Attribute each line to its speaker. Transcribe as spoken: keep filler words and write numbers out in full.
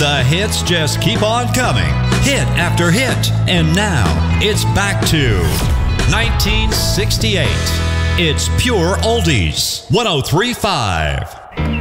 Speaker 1: The hits just keep on coming, hit after hit. And now, it's back to nineteen sixty-eight. It's Pure Oldies, one oh three point five.